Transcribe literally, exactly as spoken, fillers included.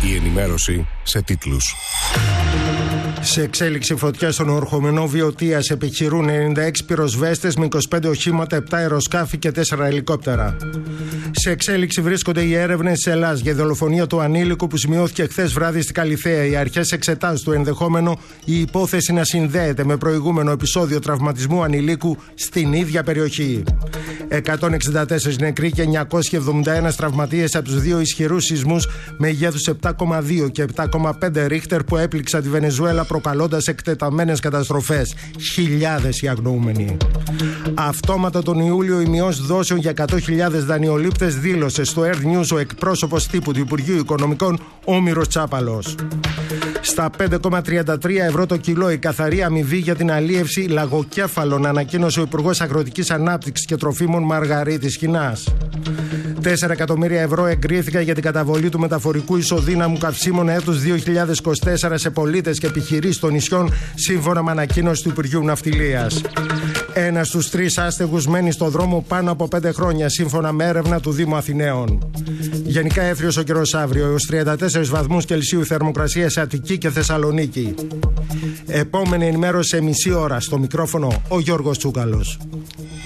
Η ενημέρωση σε τίτλους. Σε εξέλιξη φωτιά στον ορχομενό Βιωτίας επιχειρούν ενενήντα έξι πυροσβέστες με είκοσι πέντε οχήματα, επτά αεροσκάφη και τέσσερα ελικόπτερα. Σε εξέλιξη βρίσκονται οι έρευνες της Ελλάς για δολοφονία του ανήλικου που σημειώθηκε χθες βράδυ στη Καλιθέα. Οι αρχές εξετάζουν το ενδεχόμενο η υπόθεση να συνδέεται με προηγούμενο επεισόδιο τραυματισμού ανηλίκου στην ίδια περιοχή. εκατόν εξήντα τέσσερα νεκροί και εννιακόσιοι εβδομήντα ένα τραυματίες από τους δύο ισχυρούς σεισμούς μεγέθους επτά κόμμα δύο και επτά κόμμα πέντε ρίχτερ που έπληξαν τη Βενεζουέλα, προκαλώντας εκτεταμένες καταστροφές. Χιλιάδες οι αγνοούμενοι. Αυτόματα τον Ιούλιο η μειώση δόσεων για εκατό χιλιάδες δανειολήπτες, δήλωσε στο Air News ο εκπρόσωπος τύπου του Υπουργείου Οικονομικών Όμηρος Τσάπαλος. Στα πέντε κόμμα τριάντα τρία ευρώ το κιλό η καθαρή αμοιβή για την αλίευση λαγοκέφαλων, ανακοίνωσε ο Υπουργός Αγροτικής Ανάπτυξης και Τροφίμων Μαργαρίτης Χινάς. τέσσερα εκατομμύρια ευρώ εγκρίθηκαν για την καταβολή του μεταφορικού ισοδύναμου καυσίμων έτους δύο χιλιάδες είκοσι τέσσερα σε πολίτες και επιχειρήσεις των νησιών, σύμφωνα με ανακοίνωση του Υπουργείου Ναυτιλίας. Ένας στους τρεις άστεγους μένει στο δρόμο πάνω από πέντε χρόνια, σύμφωνα με έρευνα του Δήμου Αθηναίων. Γενικά έθριος ο καιρός αύριο, έως τριάντα τέσσερις βαθμούς Κελσίου θερμοκρασία σε Αττική και Θεσσαλονίκη. Επόμενη ενημέρωση σε μισή ώρα. Στο μικρόφωνο ο Γιώργος Τσούκαλος.